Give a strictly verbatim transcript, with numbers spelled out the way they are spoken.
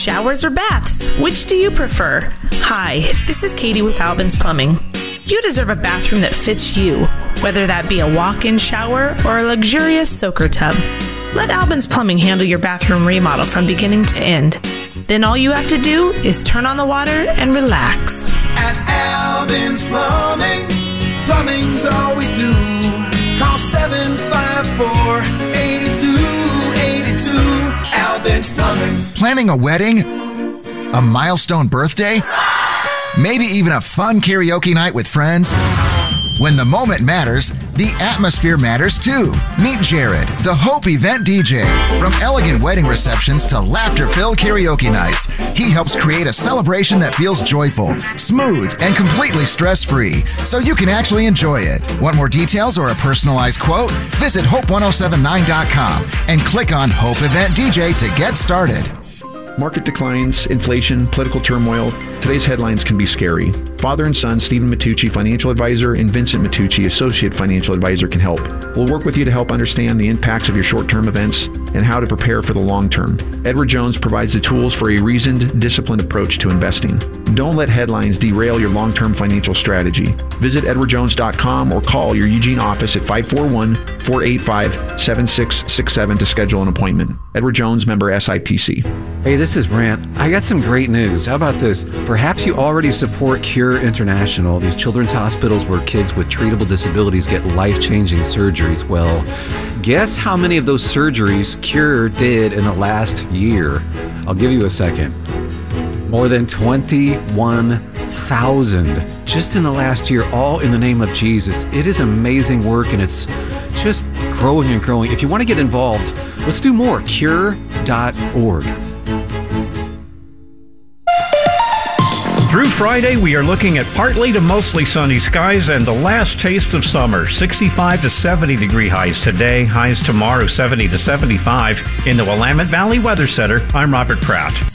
showers or baths? Which do you prefer? Hi, this is Katie with Albin's Plumbing. You deserve a bathroom that fits you, whether that be a walk-in shower or a luxurious soaker tub. Let Albin's Plumbing handle your bathroom remodel from beginning to end. Then all you have to do is turn on the water and relax. At Albin's Plumbing, plumbing's all we do. Call seven five four, eight two eight two. Albin's Plumbing. Planning a wedding? A milestone birthday? Maybe even a fun karaoke night with friends? When the moment matters, the atmosphere matters too. Meet Jared, the Hope Event D J. From elegant wedding receptions to laughter-filled karaoke nights, he helps create a celebration that feels joyful, smooth, and completely stress-free, so you can actually enjoy it. Want more details or a personalized quote? Visit hope ten seventy-nine dot com and click on Hope Event D J to get started. Market declines, inflation, political turmoil. Today's headlines can be scary. Father and son, Stephen Matucci, financial advisor, and Vincent Matucci, associate financial advisor, can help. We'll work with you to help understand the impacts of your short-term events and how to prepare for the long term. Edward Jones provides the tools for a reasoned, disciplined approach to investing. Don't let headlines derail your long-term financial strategy. Visit edward jones dot com or call your Eugene office at five four one, four eight five, seven six six seven to schedule an appointment. Edward Jones, member S I P C. Hey, this is Brant. I got some great news. How about this? Perhaps you already support Cure International, these children's hospitals where kids with treatable disabilities get life-changing surgeries. Well, guess how many of those surgeries Cure did in the last year? I'll give you a second. More than twenty-one thousand just in the last year, all in the name of Jesus. It is amazing work, and it's just growing and growing. If you want to get involved, let's do more. cure dot org. Through Friday, we are looking at partly to mostly sunny skies and the last taste of summer. sixty-five to seventy degree highs today, highs tomorrow seventy to seventy-five. In the Willamette Valley Weather Center, I'm Robert Pratt.